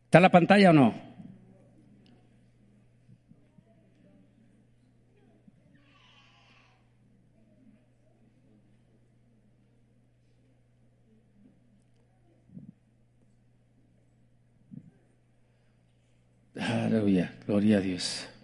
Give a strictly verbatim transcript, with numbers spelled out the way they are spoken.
¿Está la pantalla o no? Aleluya, gloria a Dios.